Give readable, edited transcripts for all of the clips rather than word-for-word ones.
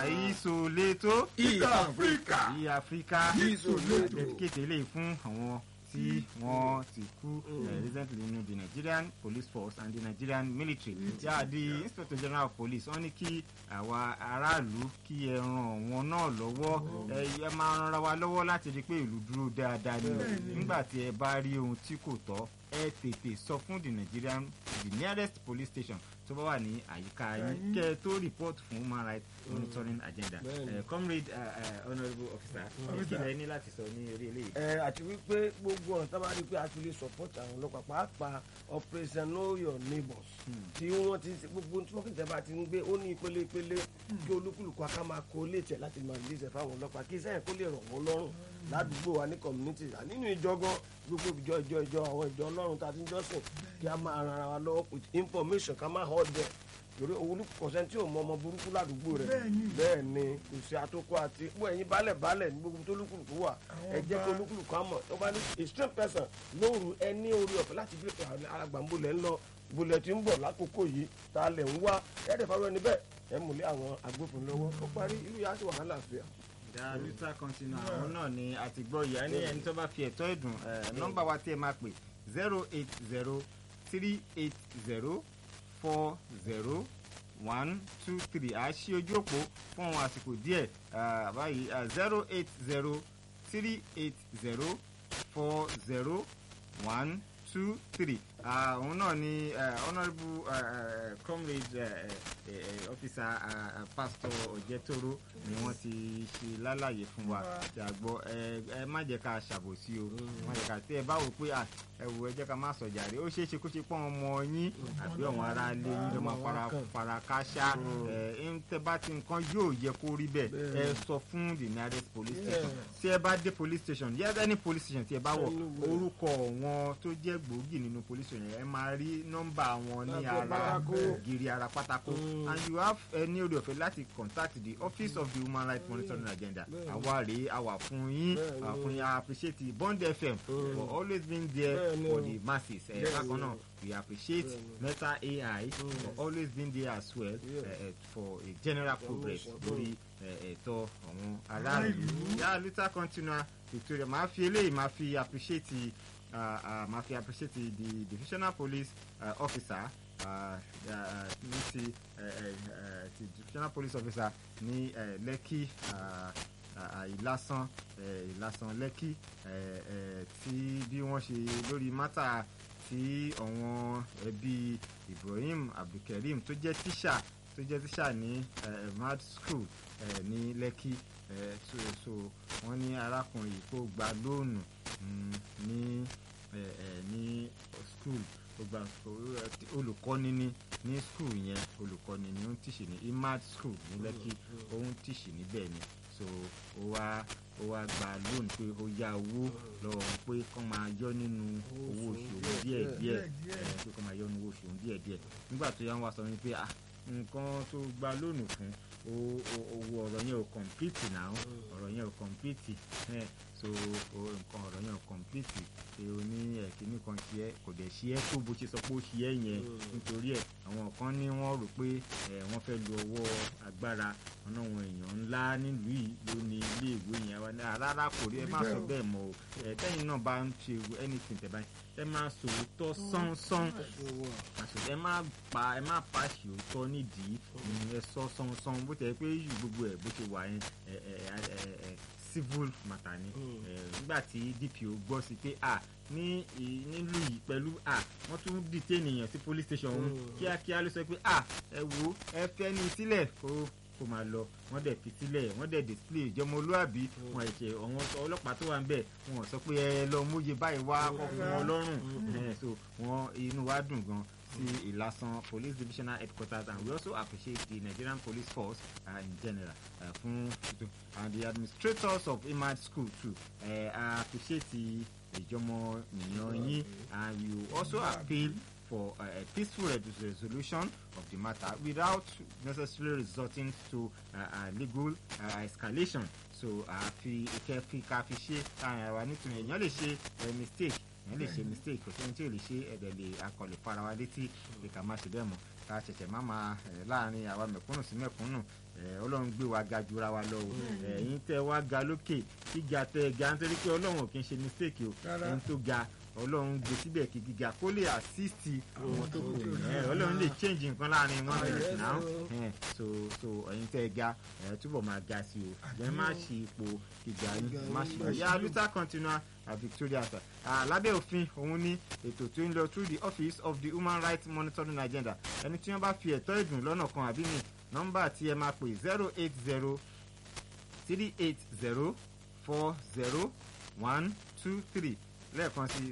Isoleto Africa Isoleto dedicate eléyìí fún àwọn tí wọ́n ti kú recently nínú the Nigerian Police Force and the Nigerian military. The Inspector General of Police wọ́n ní kí àwa aráàlú kí ẹ ràn wọ́n náà lọ́wọ́ ẹ máa ràn wa lọ́wọ́ láti rí pé ìlú dúró dáadáa ni nígbà tí ẹ bá rí ohun tí kò tọ́ ẹ tètè sọ fún the nearest police station tó bá wà ní àyíká yín kẹ́ ẹ tó report fún human rights monitoring agenda. Comrade honourable officer kí lẹ ní láti sọ ní orí eléyìí. Àti wípé gbogbo ọ̀n tá bá rí pé a ti lè support àwọn ọlọ́pàá pàápàá operation know your neighbours tí wọ́n ti gbogbo tí wọ́n kìí tẹ́ bá ti ń gbé ó ní ìpele kí olúkúlùkù aká máa kó létẹ̀ láti máa lè ṣe fáwọn ọlọ́pàá kí sẹ́yìn kó lè rọ̀ wọ́n lọ́rùn ládùúgbò wa ní community nínú ìjọgán gbogbo ìjọ àwọn ìjọ ọlọ́run tá a ti ń jọ́sìn kí a máa ran ara wa lọ́wọ́ with information ká máa hold them torí olùkọ̀sẹ́ tí ò mọ ọmọ burúkú ládùúgbò rẹ̀ bẹ́ẹ̀ ni kò sí àtòkọ àti pọ̀ ẹ̀yin balẹ̀ ní gbogbo tó lúkúlùkù wà ẹ jẹ́ kó lúkúlùkù á mọ̀ tó bá ní a strange person lóru ẹ ní orí ọ̀fẹ́ láti bí alàgbàmbolẹ̀ ń lọ bolẹ̀ tí ń bọ̀ lákòókò yìí tá a lẹ̀ ń wá ẹ̀ẹ́dẹ̀ fáwọn ẹni bẹ́ẹ̀ ẹ múlẹ̀ àwọn agbófinró lọ́wọ́ ó parí ìlú yà á sì wà lálàáfíà. Luther continue àwọn náà ni àti gbọ́ yìí ẹni ẹni tó bá fi ẹ̀tọ́ ẹ̀dùn nọ́mbà wa tí ẹ máa pè 08038040123 a ṣí ojú òpó fún àwọn àsìkò díẹ̀ báyìí 08038040123 òun náà ni honourable comrade officer pastor Ọ̀jẹ̀tòrò ni wọ́n ti ṣe lálàyé fún wa tí a gbọ́ ẹ má jẹ́ ká ṣàbòsí o má jẹ́ ká tí ẹ bá wò pé ẹ wò ẹ jẹ́ ká má sọ jàre ó ṣeé ṣe kó ṣe pọ́n ọmọ yín àbí àwọn ará ilé yín ló máa fara káṣá tẹ bá ti nǹkan yóò yẹ kó rí bẹ́ẹ̀ ẹ sọ fún the nearest police station tí ẹ bá dé police station yes any police station tí ẹ bá wọ̀ orúkọ wọn tó jẹ́ gbòógì nínú police station ẹ máa rí nọ́mbà wọn ní ara ògiri ara pátákó and you have any orí ọ̀fẹ́ láti contact the office of the human rights monitoring agenda àwa rèé àwa fún yín I appreciate Bond FM for always being there for the masses bákan náà we appreciate Meta AI for always being there as well for a general progress lórí ẹ̀tọ́ àwọn aráàlú. yà Luther continue Victoria máa fi eléyìí máa fi appreciate the divisional police officer ní ti divisional police officer ní Lekki Ìlàsàn Lekki tí bí wọ́n ṣe lórí mátà tí àwọn ẹbí Ibrahim Abdulkareem tó jẹ́ tíṣà ní mad school ní Lekki so wọ́n ní arákùnrin yìí kó gba lóònù ní school olùkọ́ni ní school yẹn olùkọ́ni ní ó ń tìṣì ní imad school ní Lekki ó ń tìṣì níbẹ̀ ni so ó wá gba lóònù pé ó yá owó lọ́wọ́ pé kó máa yọ nínú owó oṣù díẹ̀díẹ̀ pé kó máa yọ nínú owó oṣù díẹ̀díẹ̀ nígbà tó yá ń wá sọ wípé nǹkan tó gba lóònù fún owó ọ̀rọ̀ yẹn ò complete náà ọ̀rọ̀ yẹn ò complete so nǹkan ọ̀rọ̀ yẹn ò complete ṣe o ní ẹ̀kíní kan ṣe ẹ́ kò dẹ̀ ṣe ẹ́ tó bó ṣe sọ pé ó ṣe ẹ́ yẹn nítorí ẹ̀ àwọn kan ní wọ́n rò pé wọ́n fẹ́ lo ọwọ́ agbára ọ̀nà àwọn èèyàn ńlá nílùú yìí ló ní ilé ìwé yẹn rárá kò rí ẹ má sọ bẹ́ẹ̀ mọ́ o tẹ́yìn náà bá ń ṣe anything tẹ̀ báyìí ẹ máa sòótọ́ sánsán ẹ má pàṣẹ òótọ́ nídìí ẹ sọ sánsán bó tẹ̀ pé gbogbo ẹ̀ bó ṣe wà yẹn civil matter ni nígbà tí DPO gbọ́ sí pé nílùú yìí pẹ̀lú wọ́n tún detain èèyàn sí police station ọ̀hún kíákíá ló sọ pé ẹ wo ẹ fẹ́ ní sílẹ̀ kó máa lọ wọ́n dẹ̀ fi sílẹ̀ wọ́n dẹ̀ display ìjọmọlúàbí wọn ẹ̀ṣẹ̀ àwọn ọlọ́pàá tó wà ń bẹ̀ wọn sọ pé ẹ lọ móye báyìí wá ọkùnrin ọlọ́run so wọn inú wa dùn gan sí Ìlàsàn police divisional headquarters and we also appreciate the Nigerian police force in general and the administrators of Imad school too appreciate ìjọmọ nìyàn yín and you also appeal for a peaceful resolution of the matter without necessarily resorting to legal escalation. So ká fi ṣe àwa nítorí èèyàn lè ṣe mistake kò sẹ́ni tí ò lè ṣe ẹ̀dẹ̀ lè akọlẹ̀ fara wa létí lè ká má ṣe bẹ́ẹ̀ mọ́ ká ṣẹ̀ṣẹ̀ má máa láàrin àwa mẹ̀kúnnù sí mẹ̀kúnnù. Ọlọ́run gbé wa ga jura wa lọ o. Ẹ̀yin tẹ́ wá ga lókè gíga tẹ́ ga nítorí pé Ọlọ́run ò kí ń ṣe mistake o. Ẹni tó ga Ọlọ́run gbé síbẹ̀ kí gíga kó lè assist àwọn tó kù. Ọlọ́run lè change nǹkan láàrin 1 minute now. So ẹ̀yin tẹ́ ga túbọ̀ máa ga sí o. Ẹ má ṣe ipò gíga yín má ṣe. Ìyá Luther continua Victoria sir. Lábẹ́ òfin òun ní ètò tó ń lọ through the office of the Human Rights Monitoring Agenda. Ẹni tí wọ́n bá fi ẹ̀tọ́ ìdùn lọ́nà kan àbí mi nọ́mbà tí ẹ máa pè 08038040123 lẹ́ẹ̀kan sí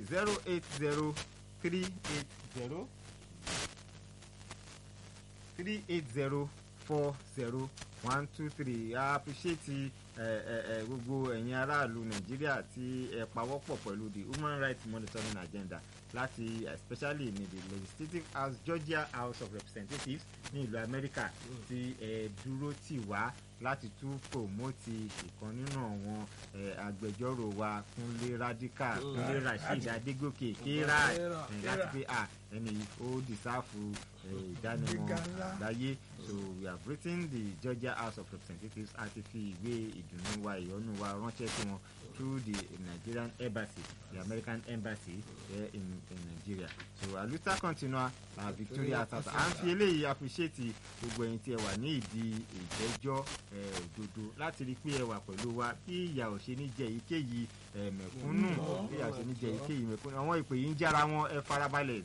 08038040123. I appreciate gbogbo ẹ̀yin aráàlú Nàìjíríà tí ẹ pawọ́pọ̀ pẹ̀lú the Human Rights Monitoring Agenda láti especially ní the Legislative House Georgia House of Representatives ní ìlú Amẹ́ríkà tí ẹ dúró tì wá láti tún promote ìkan nínú àwọn agbẹjọ́rò wa Kúnlé Radical Kúnlé Rasheed Adégòkè kéèrà láti pé ẹni ó dìsáàfù ìdánimọ̀ láyé. So we have written the Georgia House of Representatives àti fi ìwé ìdùnnú wa ìyọ́nú wa ránṣẹ́ sí wọn through the Nigerian Embassy, the American Embassy here in Nigeria. So Luther continua Victoria Tata. À ń fi eléyìí appreciate gbogbo ẹ̀yin tí ẹ wà ní ìdí ìjẹ́jọ́ òdodo láti rí pé ẹ wà pẹ̀lú wa kí ìyà ò ṣe ní jẹ èyíkéyìí mẹ̀kúnnù kí ìyà ò ṣe ní jẹ èyíkéyìí mẹ̀kúnnù. Àwọn ìpè yìí ń jára wọn ẹ farabalẹ̀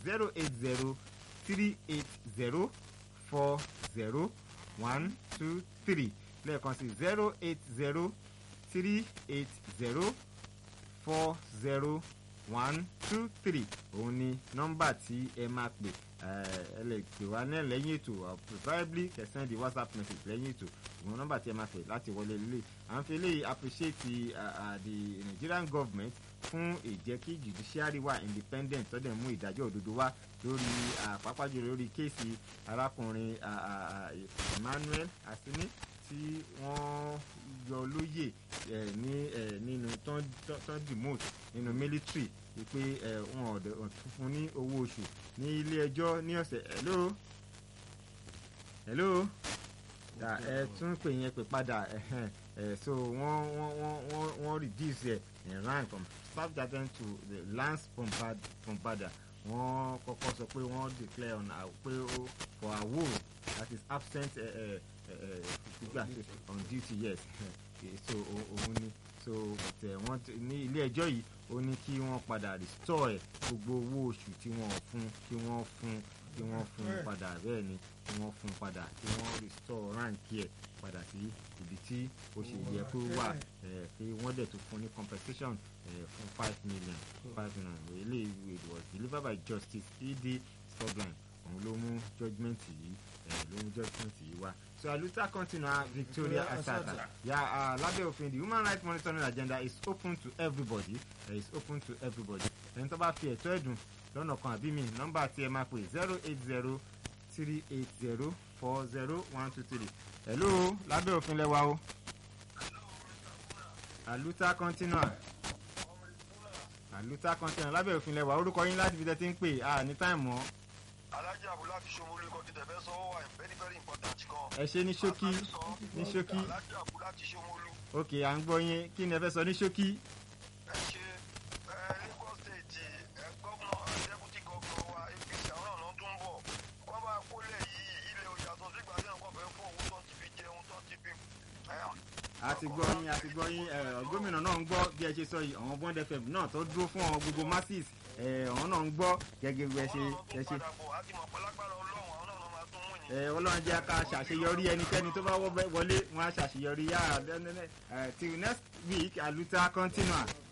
08038040123 lẹ́ẹ̀kan sí 08038040123 òun ni nọ́mbà tí ẹ máa pè. Ẹ lè pè wá náà lẹ́yìn ètò preferably kẹ́ send the WhatsApp message lẹ́yìn ètò. Òun nọ́mbà tí ẹ máa pè láti wọlé lélẹ̀. À ń fi eléyìí appreciate the Nigerian government fún ìjẹ́ kí judiciary wà independent tó dẹ̀ mú ìdájọ́ òdodo wá lórí pàápàá jùlọ lórí kéèsì arákùnrin Emmanuel Asini tí wọ́n yọ lóyè nínú tán demote nínú military wípé wọn ò fún ní owó oṣù ní ilé ẹjọ́ ní ọ̀sẹ̀. hello ẹ tún pè yẹn pè padà so wọ́n reduce rank from staff sergeant to the lance bombarder. Wọ́n kọ́kọ́ sọ pé wọ́n declare pé for award that is absent on duty yes. So òun ni so wọ́n ní ilé ẹjọ́ yìí ó ní kí wọ́n padà restore gbogbo owó oṣù tí wọ́n fún kí wọ́n fún padà bẹ́ẹ̀ ni kí wọ́n fún padà kí wọ́n restore rank ẹ̀ padà sí ibi tí ó ṣe yẹ kó wà pé wọ́n dẹ̀ tún fún ní compensation fún 5 million. Eléyìí it was delivered by Justice E.D. Stobline. Òun ló mú judgement yìí wá. So Luther continua Victoria Asata. Lábẹ́ òfin the Human Rights Monitoring Agenda is open to everybody. Ẹni tó bá fi ẹ̀tọ́ ẹ̀dùn lọ́nà kan àbí mi nọ́mbà tí ẹ máa pè 08038040123. Hello lábẹ́ òfin lẹ́wà o. Luther continua lábẹ́ òfin lẹ́wà orúkọ yín láti fi tẹ́tí ń pè ní táìmù mọ́. Alájí Àbúlá ti Ṣómólú ikọ̀ tí tẹ̀fẹ́ sọ wà very important kan. Ẹ ṣe ní ṣókí. Alájí Àbúlá ti Ṣómólú. Ok à ń gbọ́ yín kí ni ẹ fẹ́ sọ ní ṣókí. Ẹ ṣe Lagos State gọ́vnọ̀ deputy gọ́vnọ̀ wa APC àwọn ọ̀nà tó ń bọ̀ wọ́n bá kólẹ̀ yìí ilé òyàtọ̀ sígbà tí wọ́n fẹ́ fọ́ owó tó ti fi jẹun tó ti fi. àti gbọ́ yín gómìnà náà ń gbọ́ bí ẹ ṣe sọ yìí àwọn Bond FM náà tó dúró fún àwọn gbogbo masses àwọn náà ń gbọ́ gẹ́gẹ́ bí ẹ ṣe. Ọlọ́run jẹ́ ká ṣàṣeyọrí ẹnikẹ́ni tó bá wọlé wọn á ṣàṣeyọrí till next week Luther continua.